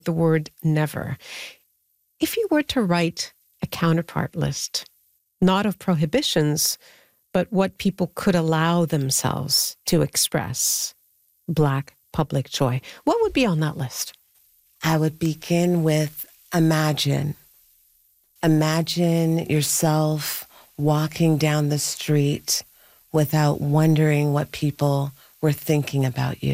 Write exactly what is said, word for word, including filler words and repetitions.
the word never. If you were to write a counterpart list, not of prohibitions, but what people could allow themselves to express, Black public joy, what would be on that list? I would begin with imagine. Imagine yourself walking down the street without wondering what people were thinking about you.